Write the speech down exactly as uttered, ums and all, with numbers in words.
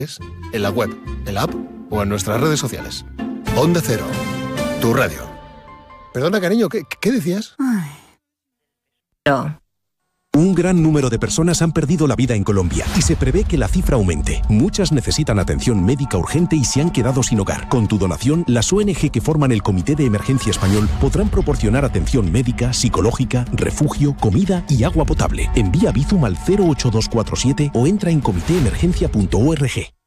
en la web, en la app o en nuestras redes sociales. Onda Cero, tu radio. Perdona, cariño, ¿qué, qué decías? Ay. No. Un gran número de personas han perdido la vida en Colombia y se prevé que la cifra aumente. Muchas necesitan atención médica urgente y se han quedado sin hogar. Con tu donación, las O N G que forman el Comité de Emergencia Español podrán proporcionar atención médica, psicológica, refugio, comida y agua potable. Envía Bizum al cero ocho dos cuatro siete o entra en comité emergencia punto org.